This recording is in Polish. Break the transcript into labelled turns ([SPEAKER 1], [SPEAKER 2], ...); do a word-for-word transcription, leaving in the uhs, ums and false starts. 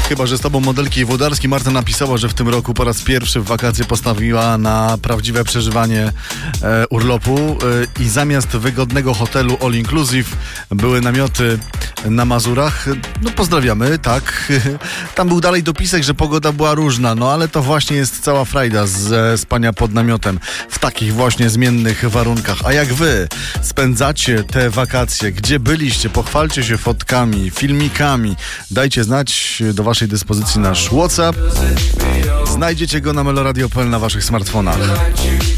[SPEAKER 1] Chyba że z tobą modelki Włodarski. Marta napisała, że w tym roku po raz pierwszy w wakacje postawiła na prawdziwe przeżywanie e, urlopu e, i zamiast wygodnego hotelu all inclusive były namioty na Mazurach. No pozdrawiamy, tak. Tam był dalej dopisek, że pogoda była różna, no ale to właśnie jest cała frajda ze spania pod namiotem w takich właśnie zmiennych warunkach. A jak wy spędzacie te wakacje, gdzie byliście, pochwalcie się fotkami, filmikami, dajcie znać, do waszej dyspozycji nasz WhatsApp. Znajdziecie go na meloradio kropka p l na waszych smartfonach.